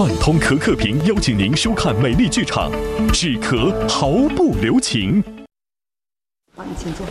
万通可可屏邀请您收看美丽剧场，止咳毫不留情。 好，你请坐。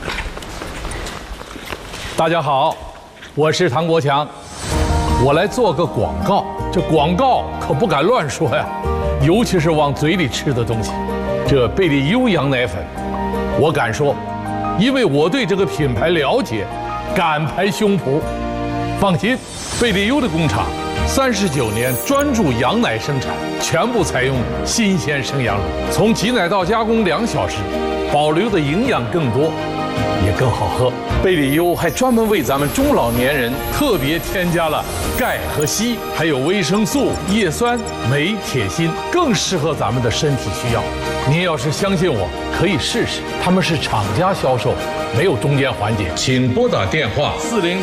大家好，我是唐国强，我来做个广告。这广告可不敢乱说呀，尤其是往嘴里吃的东西。这贝利优羊奶粉，我敢说，因为我对这个品牌了解，敢拍胸脯。放心，贝利优的工厂39年专注羊奶生产，全部采用新鲜生羊乳，从挤奶到加工2小时，保留的营养更多，也更好喝。贝利优还专门为咱们中老年人特别添加了钙和硒，还有维生素、叶酸、镁、铁、锌，更适合咱们的身体需要。您要是相信我，可以试试。他们是厂家销售，没有中间环节。请拨打电话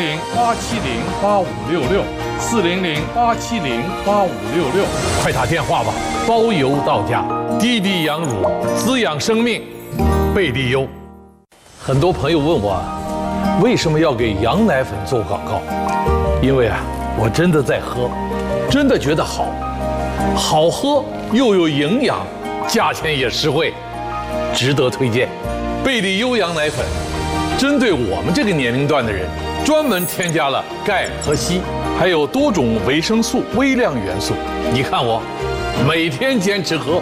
400-870-8566，400-870-8566，快打电话吧，包邮到家。滴滴羊乳，滋养生命，贝利优。很多朋友问我，为什么要给羊奶粉做广告？因为我真的在喝，真的觉得好喝又有营养，价钱也实惠，值得推荐。贝利优羊奶粉针对我们这个年龄段的人，专门添加了钙和硒，还有多种维生素、微量元素。你看我每天坚持喝。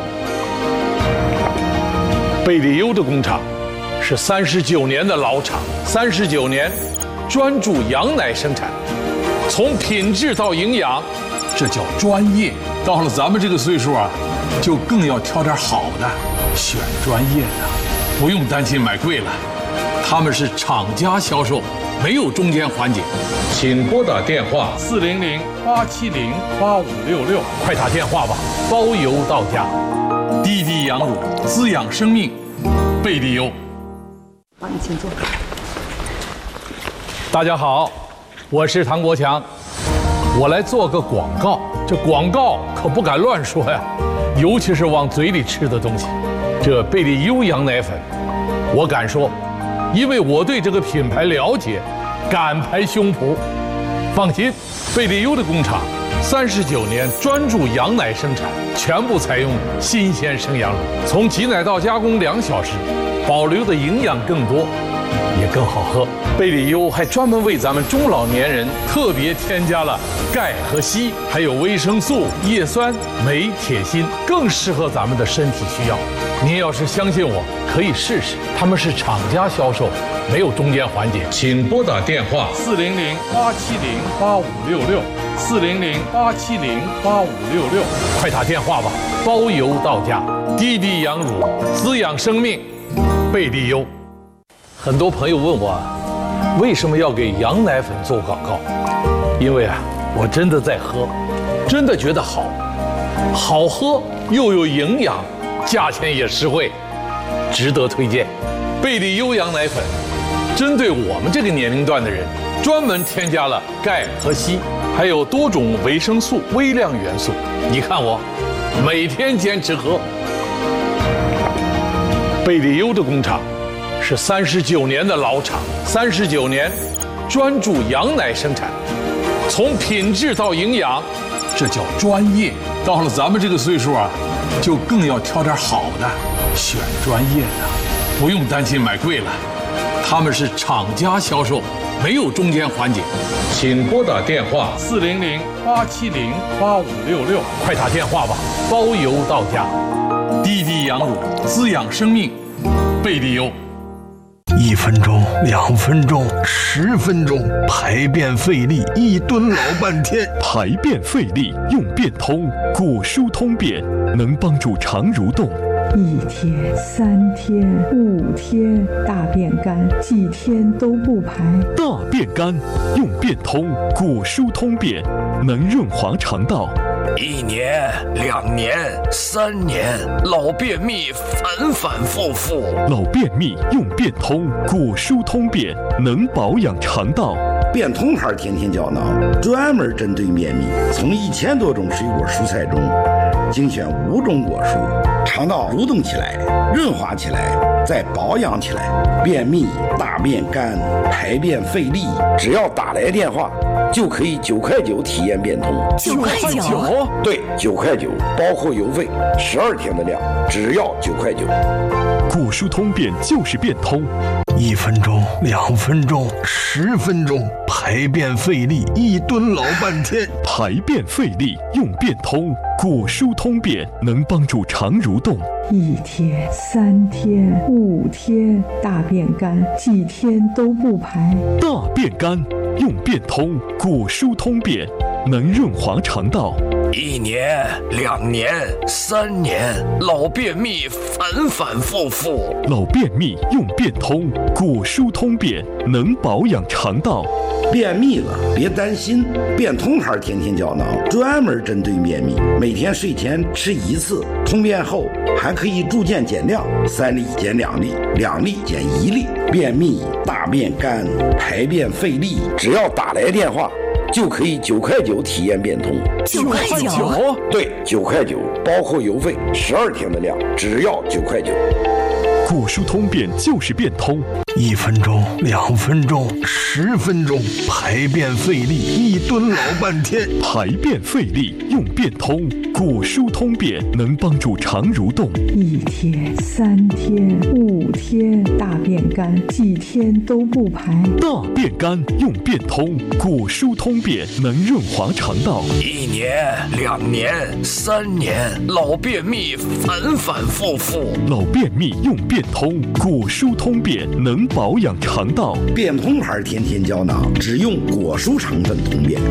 贝利优的工厂是39年的老厂，39年专注羊奶生产，从品质到营养，这叫专业。到了咱们这个岁数就更要挑点好的，选专业的，不用担心买贵了。他们是厂家销售，没有中间环节。请拨打电话400-870-8566，快打电话吧，包邮到家。滴滴羊乳，滋养生命，贝利优。 好，你请坐。 大家好，我是唐国强，我来做个广告。这广告可不敢乱说呀，尤其是往嘴里吃的东西。这贝利优羊奶粉，我敢说，因为我对这个品牌了解，敢拍胸脯。放心，贝利优的工厂39年专注羊奶生产，全部采用新鲜生羊乳，从挤奶到加工2小时，保留的营养更多，也更好喝。贝利优还专门为咱们中老年人特别添加了钙和硒，还有维生素、叶酸、镁、铁、锌，更适合咱们的身体需要。您要是相信我，可以试试。他们是厂家销售，没有中间环节。请拨打电话400-870-8566，400-870-8566，快打电话吧，包邮到家。滴滴羊乳，滋养生命，贝利优。很多朋友问我，为什么要给羊奶粉做广告？因为我真的在喝，真的觉得好喝又有营养，价钱也实惠，值得推荐。贝利优羊奶粉针对我们这个年龄段的人，专门添加了钙和硒，还有多种维生素、微量元素。你看我每天坚持喝。贝利优的工厂是39年的老厂，39年专注羊奶生产，从品质到营养，这叫专业。到了咱们这个岁数就更要挑点好的，选专业的，不用担心买贵了。他们是厂家销售，没有中间环节。请拨打电话400-870-8566，快打电话吧，包邮到家。滴滴羊乳，滋养生命，贝利优。 1分钟、2分钟、10分钟，排便费力，一蹲老半天。 排便费力用便通，果蔬通便能帮助肠蠕动。 1天、3天、5天，大便干，几天都不排。 大便干用便通，果蔬通便能润滑肠道。 1年、2年、3年，老便秘反反复复。 老便秘用便通，果蔬通便能保养肠道。 便通牌天天胶囊专门针对便秘，从1000多种水果蔬菜中精选5种果蔬，肠道蠕动起来，润滑起来，再保养起来。便秘、大便干、排便费力，只要打来电话就可以9块9体验变通。 9块9？ 对，9块9，包括邮费，12天的量，只要9块9。 古书通变就是变通 ，1分钟、2分钟、10分钟，排便费力，一蹲老半天。 排便费力用变通，古书通变能帮助肠蠕动。 1天、3天、5天，大便干，几天都不排。 大便干用变通，古书通变能润滑肠道。 1年、2年、3年，老便秘反反复复。 老便秘用变通，古书通变能保养肠道。 便秘了别担心，变通牌天天胶囊专门针对便秘，每天睡前吃1次，通便后还可以逐渐减量，3粒减2粒，2粒减1粒。便秘、大便干、排便费力，只要打来电话，就可以9块9体验变通。 9块9？ 对，9块9，包括邮费，12天的量，只要9块9。 古书通变就是变通 ，1分钟、2分钟、10分钟，排便费力，一蹲老半天。 排便费力用变通，古书通变能帮助肠蠕动。 1天、3天、5天，大便干，几天都不排。 大便干用变通，古书通变能润滑肠道。 1年、2年、3年，老便秘反反复复。 老便秘用变通，古书通变能保养肠道。 变通牌天天胶囊，只用果蔬成分通便。